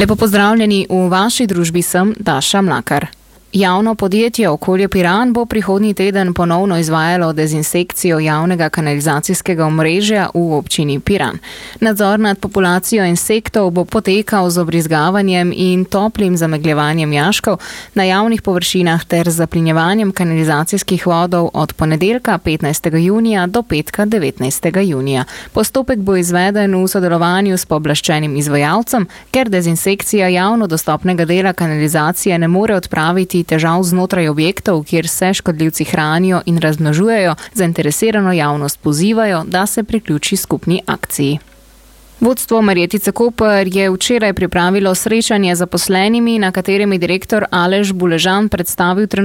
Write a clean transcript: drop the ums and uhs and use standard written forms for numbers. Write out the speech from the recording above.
Lepo pozdravljeni, v vaši družbi sem Daša Mlakar. Javno podjetje Okolje Piran bo prihodnji teden ponovno izvajalo dezinsekcijo javnega kanalizacijskega omrežja v občini Piran. Nadzor nad populacijo insektov bo potekal z obrizgavanjem in toplim zamegljevanjem jaškov na javnih površinah ter zaplinjevanjem kanalizacijskih vodov od ponedeljka 15. junija do petka 19. junija. Postopek bo izveden v sodelovanju s pooblaščenim izvajalcem, ker dezinsekcija javno dostopnega dela kanalizacije ne more odpraviti težav znotraj objektov, kjer se škodljivci hranijo in razmnožujejo, zainteresirano javnost pozivajo, da se priključi skupni akciji. Vodstvo Marjetice Koper je včeraj pripravilo srečanje z zaposlenimi, na katerem je direktor Aleš Buležan predstavil